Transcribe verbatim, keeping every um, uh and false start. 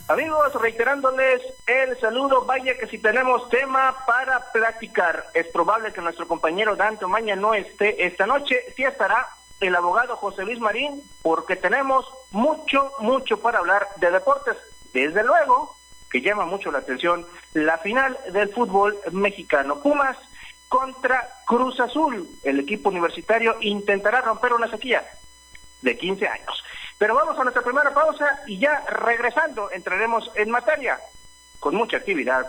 Amigos, reiterándoles el saludo, vaya que si tenemos tema para platicar. Es probable que nuestro compañero Dante Omaña no esté esta noche, sí estará el abogado José Luis Marín, porque tenemos mucho, mucho para hablar de deportes. Desde luego que llama mucho la atención la final del fútbol mexicano. Pumas contra Cruz Azul. El equipo universitario intentará romper una sequía de quince años. Pero vamos a nuestra primera pausa y ya regresando entraremos en materia con mucha actividad